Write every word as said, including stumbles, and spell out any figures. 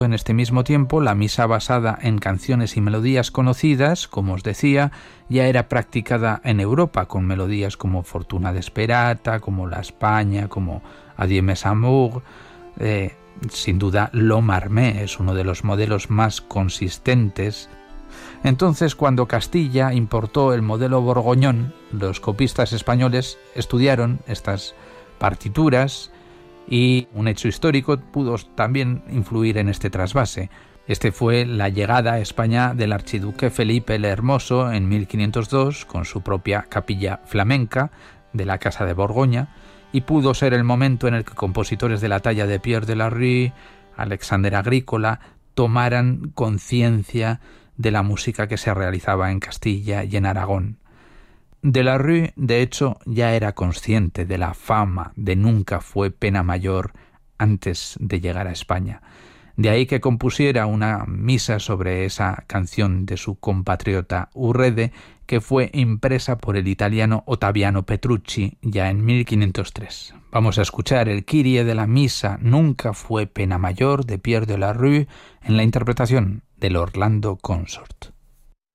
En este mismo tiempo, la misa basada en canciones y melodías conocidas, como os decía, ya era practicada en Europa, con melodías como Fortuna Desperata, como La España, como Adieu mes amours. Eh, sin duda, L'Homme Armé es uno de los modelos más consistentes. Entonces, cuando Castilla importó el modelo borgoñón, los copistas españoles estudiaron estas partituras y un hecho histórico pudo también influir en este trasvase. Este fue la llegada a España del archiduque Felipe el Hermoso en mil quinientos dos con su propia capilla flamenca de la Casa de Borgoña, y pudo ser el momento en el que compositores de la talla de Pierre de la Rue, Alexander Agrícola, tomaran conciencia de la música que se realizaba en Castilla y en Aragón. De la Rue, de hecho, ya era consciente de la fama de Nunca fue pena mayor antes de llegar a España. De ahí que compusiera una misa sobre esa canción de su compatriota Urrede, que fue impresa por el italiano Ottaviano Petrucci ya en mil quinientos tres. Vamos a escuchar el Kyrie de la misa Nunca fue pena mayor de Pierre de la Rue en la interpretación del Orlando Consort.